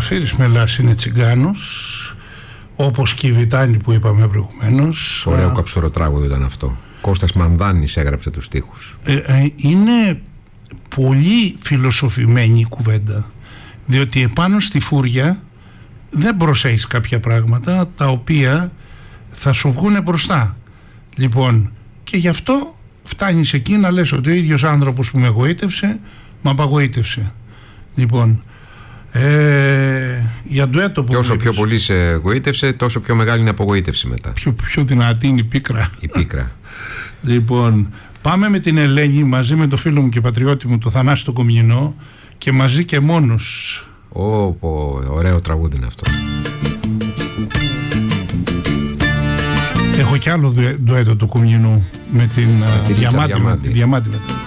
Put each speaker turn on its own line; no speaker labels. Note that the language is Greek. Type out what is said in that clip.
Ζαφύρης Μελάς είναι τσιγκάνος, όπως και η Βιτάνη που είπαμε προηγουμένως.
Ωραίο καψωροτράγουδο ήταν αυτό. Κώστας Μανδάνης έγραψε τους στίχους.
Είναι πολύ φιλοσοφημένη η κουβέντα, διότι επάνω στη φούρια δεν προσέχεις κάποια πράγματα τα οποία θα σου βγούνε μπροστά. Λοιπόν, και γι' αυτό φτάνεις εκεί να λες ότι ο ίδιος άνθρωπος που με εγωίτευσε με απαγοήτευσε. Λοιπόν, για ντουέτο που
και όσο πιο πολύ σε εγωίτευσε, τόσο πιο μεγάλη είναι η απογοήτευση μετά.
Πιο δυνατή είναι η πίκρα.
Η πίκρα.
Λοιπόν, πάμε με την Ελένη μαζί με το φίλο μου και πατριώτη μου, το Θανάση τον Κομινό, και μαζί και μόνος.
Ωραίο τραγούδι είναι αυτό.
Έχω κι άλλο ντουέτο του Κομινού με την Διαμάντη μετά.